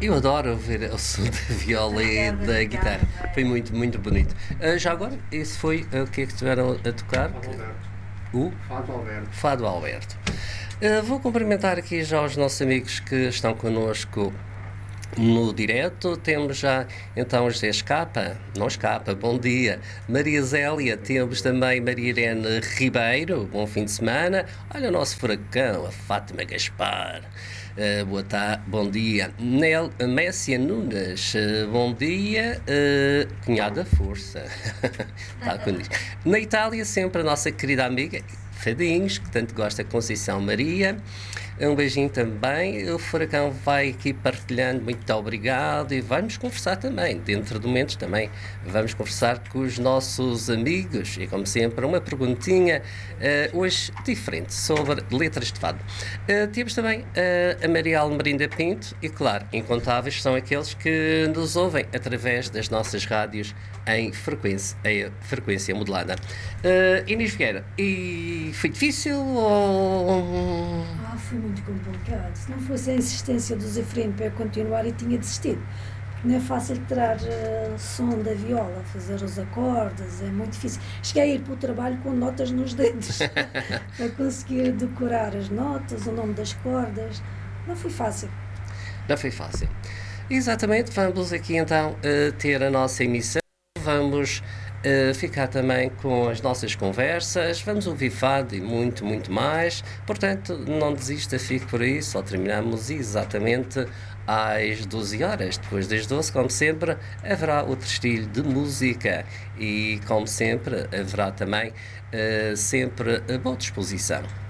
Eu adoro ouvir o som da viola e da guitarra. Foi muito, muito bonito. Já agora, esse foi o que é que estiveram a tocar? Fado Alberto. O Fado Alberto. Fado Alberto. Vou cumprimentar aqui já os nossos amigos que estão connosco no direto. Temos já então José Escapa, não Escapa, bom dia. Maria Zélia, temos também Maria Irene Ribeiro, bom fim de semana. Olha o nosso furacão, a Fátima Gaspar. Boa tarde, bom dia. Messia Nunes, bom dia. Cunhada Força. Tá com isso. Na Itália, sempre a nossa querida amiga Fadinhos, que tanto gosta de Conceição Maria. Um beijinho também. O Furacão vai aqui partilhando, muito obrigado, e vamos conversar também, dentro de momentos também, vamos conversar com os nossos amigos, e como sempre, uma perguntinha, hoje diferente, sobre letras de fado. Temos também a Maria Almerinda Pinto, e claro, incontáveis são aqueles que nos ouvem através das nossas rádios em frequência modulada. Inês Vieira, e foi difícil ou... Foi muito complicado. Se não fosse a insistência do Zé Frem para continuar, eu tinha desistido. Não é fácil tirar som da viola, fazer os acordes, é muito difícil. Cheguei a ir para o trabalho com notas nos dedos, para conseguir decorar as notas, o nome das cordas. Não foi fácil. Não foi fácil. Exatamente, vamos aqui então ter a nossa emissão, vamos ficar também com as nossas conversas, vamos ouvir fado e muito, muito mais. Portanto, não desista, fique por aí, só terminamos exatamente às 12 horas. Depois das 12, como sempre, haverá outro estilo de música e, como sempre, haverá também sempre a boa disposição.